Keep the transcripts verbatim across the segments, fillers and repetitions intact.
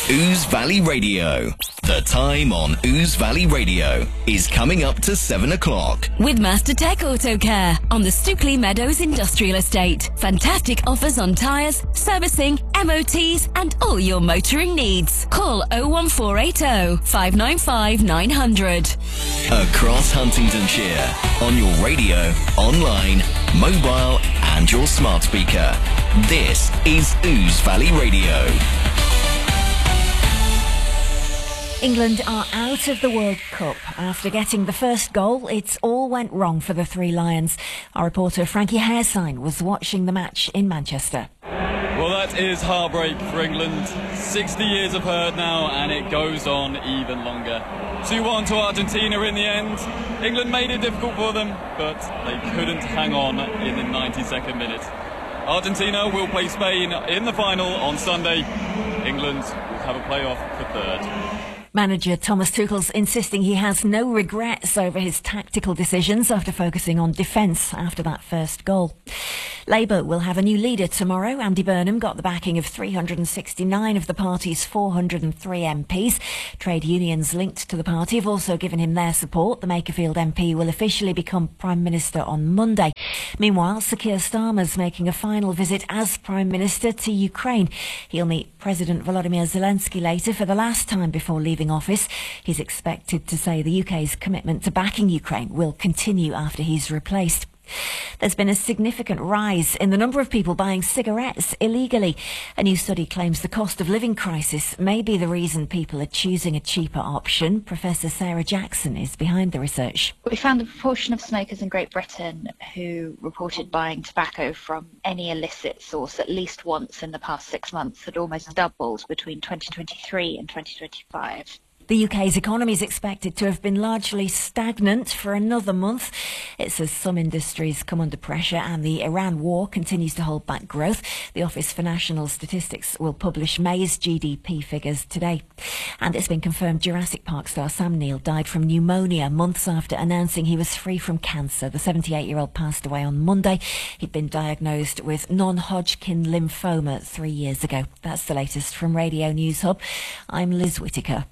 Ouse Valley Radio. The time on Ouse Valley Radio is coming up to seven o'clock. With Master Tech Auto Care on the Stookley Meadows Industrial Estate. Fantastic offers on tyres, servicing, M O Ts and all your motoring needs. Call oh one four eight oh, five nine five, nine hundred. Across Huntingdonshire, on your radio, online, mobile and your smart speaker. This is Ouse Valley Radio. England are out of the World Cup. After getting the first goal, it all went wrong for the Three Lions. Our reporter Frankie Haresign was watching the match in Manchester. Well, that is heartbreak for England. sixty years of hurt now, and it goes on even longer. two one to Argentina in the end. England made it difficult for them, but they couldn't hang on in the ninety-second minute. Argentina will play Spain in the final on Sunday. England will have a playoff for third. Manager Thomas Tuchel's insisting he has no regrets over his tactical decisions after focusing on defence after that first goal. Labour will have a new leader tomorrow. Andy Burnham got the backing of three hundred sixty-nine of the party's four hundred three M Ps. Trade unions linked to the party have also given him their support. The Makerfield M P will officially become Prime Minister on Monday. Meanwhile, Sir Keir Starmer's making a final visit as Prime Minister to Ukraine. He'll meet President Volodymyr Zelensky later for the last time before leaving office. He's expected to say the U K's commitment to backing Ukraine will continue after he's replaced. There's been a significant rise in the number of people buying cigarettes illegally. A new study claims the cost of living crisis may be the reason people are choosing a cheaper option. Professor Sarah Jackson is behind the research. We found the proportion of smokers in Great Britain who reported buying tobacco from any illicit source at least once in the past six months had almost doubled between twenty twenty-three and twenty twenty-five. The U K's economy is expected to have been largely stagnant for another month. It says some industries come under pressure and the Iran war continues to hold back growth. The Office for National Statistics will publish May's G D P figures today. And it's been confirmed Jurassic Park star Sam Neill died from pneumonia months after announcing he was free from cancer. The seventy-eight-year-old passed away on Monday. He'd been diagnosed with non-Hodgkin lymphoma three years ago. That's the latest from Radio News Hub. I'm Liz Whittaker.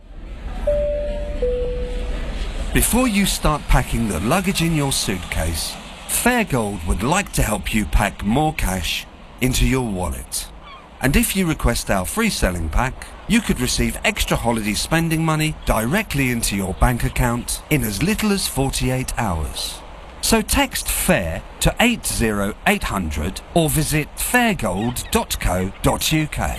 Before you start packing the luggage in your suitcase, Fairgold would like to help you pack more cash into your wallet. And if you request our free selling pack, you could receive extra holiday spending money directly into your bank account in as little as forty-eight hours. So text FAIR to eight zero eight hundred or visit fairgold dot co dot uk.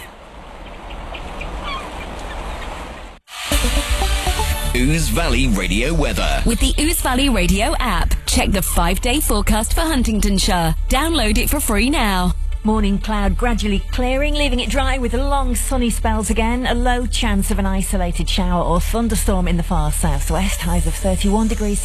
Ouse Valley Radio weather. With the Ouse Valley Radio app, check the five-day forecast for Huntingdonshire. Download it for free now. Morning cloud gradually clearing, leaving it dry with long sunny spells again. A low chance of an isolated shower or thunderstorm in the far southwest. Highs of thirty-one degrees.